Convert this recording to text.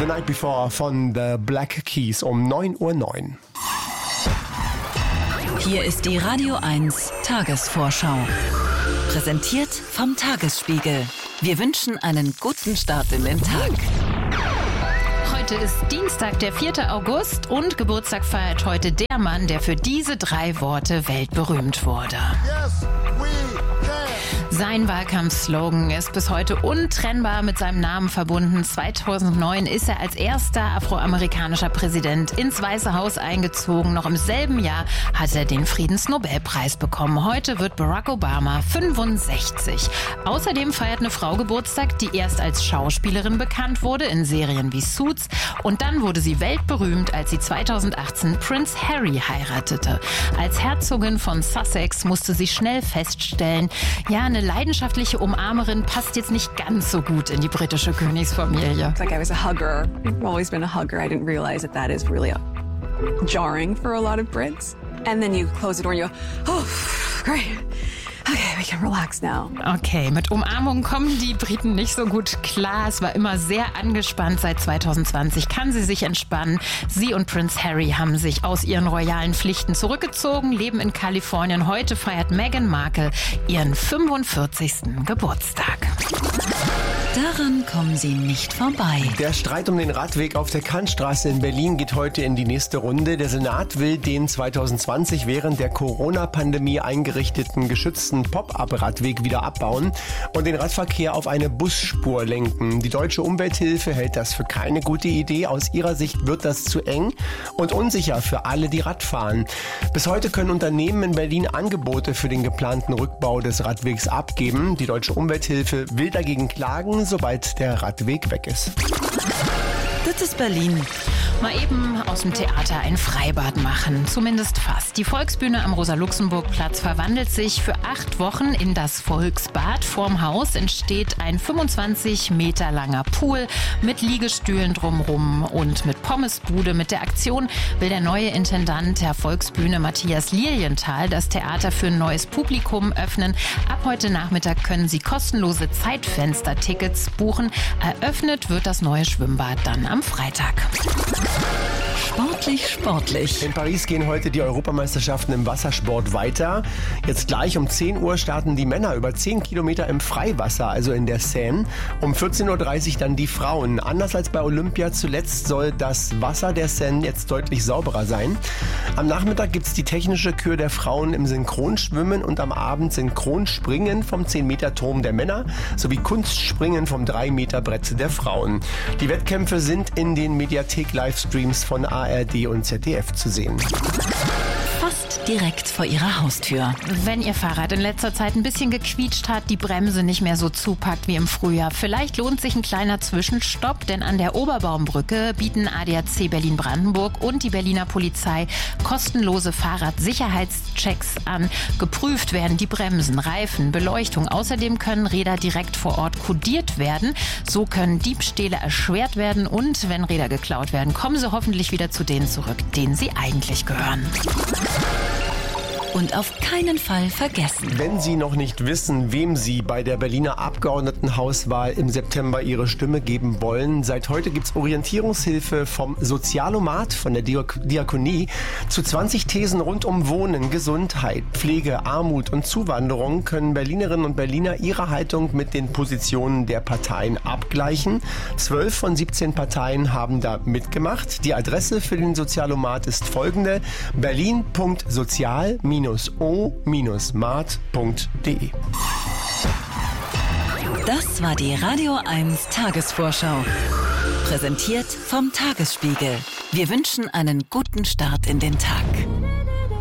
The Night Before von The Black Keys um 9:09 Uhr. Hier ist die Radio 1 Tagesvorschau. Präsentiert vom Tagesspiegel. Wir wünschen einen guten Start in den Tag. Heute ist Dienstag, der 4. August und Geburtstag feiert heute der Mann, der für diese 3 Worte weltberühmt wurde. Yes, we can. Sein Wahlkampfslogan ist bis heute untrennbar mit seinem Namen verbunden. 2009 ist er als erster afroamerikanischer Präsident ins Weiße Haus eingezogen. Noch im selben Jahr hat er den Friedensnobelpreis bekommen. Heute wird Barack Obama 65. Außerdem feiert eine Frau Geburtstag, die erst als Schauspielerin bekannt wurde in Serien wie Suits. Und dann wurde sie weltberühmt, als sie 2018 Prince Harry heiratete. Als Herzogin von Sussex musste sie schnell feststellen, ja, eine leidenschaftliche Umarmerin passt jetzt nicht ganz so gut in die britische Königsfamilie. It's like I was a hugger. I've always been a hugger. I didn't realize that is really jarring for a lot of Brits. And then you close the door and you go, oh, great. Okay, we can relax now. Okay, mit Umarmung kommen die Briten nicht so gut klar. Es war immer sehr angespannt. Seit 2020 kann sie sich entspannen. Sie und Prince Harry haben sich aus ihren royalen Pflichten zurückgezogen, leben in Kalifornien. Heute feiert Meghan Markle ihren 45. Geburtstag. Daran kommen Sie nicht vorbei. Der Streit um den Radweg auf der Kantstraße in Berlin geht heute in die nächste Runde. Der Senat will den 2020 während der Corona-Pandemie eingerichteten geschützten Pop-up-Radweg wieder abbauen und den Radverkehr auf eine Busspur lenken. Die Deutsche Umwelthilfe hält das für keine gute Idee. Aus ihrer Sicht wird das zu eng und unsicher für alle, die Rad fahren. Bis heute können Unternehmen in Berlin Angebote für den geplanten Rückbau des Radwegs abgeben. Die Deutsche Umwelthilfe will dagegen klagen, sobald der Radweg weg ist. Das ist Berlin. Mal eben aus dem Theater ein Freibad machen, zumindest fast. Die Volksbühne am Rosa-Luxemburg-Platz verwandelt sich für 8 Wochen in das Volksbad. Vorm Haus entsteht ein 25 Meter langer Pool mit Liegestühlen drumherum und mit Pommesbude. Mit der Aktion will der neue Intendant der Volksbühne Matthias Lilienthal das Theater für ein neues Publikum öffnen. Ab heute Nachmittag können Sie kostenlose Zeitfenster-Tickets buchen. Eröffnet wird das neue Schwimmbad dann am Freitag. Sportlich. In Paris gehen heute die Europameisterschaften im Wassersport weiter. Jetzt gleich um 10 Uhr starten die Männer über 10 Kilometer im Freiwasser, also in der Seine. Um 14.30 Uhr dann die Frauen. Anders als bei Olympia zuletzt soll das Wasser der Seine jetzt deutlich sauberer sein. Am Nachmittag gibt es die technische Kür der Frauen im Synchronschwimmen und am Abend Synchronspringen vom 10-Meter-Turm der Männer sowie Kunstspringen vom 3-Meter-Brett der Frauen. Die Wettkämpfe sind in den Mediathek-Livestreams von ARD und ZDF zu sehen. Fast direkt vor Ihrer Haustür. Wenn Ihr Fahrrad in letzter Zeit ein bisschen gequietscht hat, die Bremse nicht mehr so zupackt wie im Frühjahr, vielleicht lohnt sich ein kleiner Zwischenstopp, denn an der Oberbaumbrücke bieten ADAC Berlin-Brandenburg und die Berliner Polizei kostenlose Fahrradsicherheitschecks an. Geprüft werden die Bremsen, Reifen, Beleuchtung. Außerdem können Räder direkt vor Ort kodiert werden. So können Diebstähle erschwert werden und wenn Räder geklaut werden, kommen sie hoffentlich wieder zu denen zurück, denen sie eigentlich gehören. Und auf keinen Fall vergessen. Wenn Sie noch nicht wissen, wem Sie bei der Berliner Abgeordnetenhauswahl im September Ihre Stimme geben wollen, seit heute gibt es Orientierungshilfe vom Sozialomat, von der Diakonie, zu 20 Thesen rund um Wohnen, Gesundheit, Pflege, Armut und Zuwanderung können Berlinerinnen und Berliner ihre Haltung mit den Positionen der Parteien abgleichen. 12 von 17 Parteien haben da mitgemacht. Die Adresse für den Sozialomat ist folgende: berlin.sozial-o-mat.de. Das war die Radio 1 Tagesvorschau. Präsentiert vom Tagesspiegel. Wir wünschen einen guten Start in den Tag.